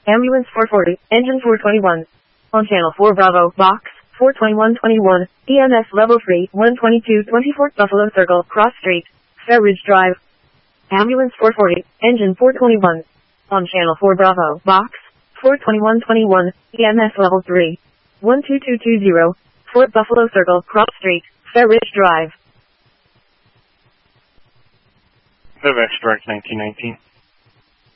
Ambulance 440, engine 421. On channel 4 Bravo, box 42121, EMS level 3, 12224 Buffalo Circle, Cross Street, Fair Ridge Drive. Ambulance 440, engine 421. On channel 4 Bravo, box 42121, EMS level 3, 12220, Fort Buffalo Circle, Cross Street, Fair Ridge Drive. Vivex Direct 1919.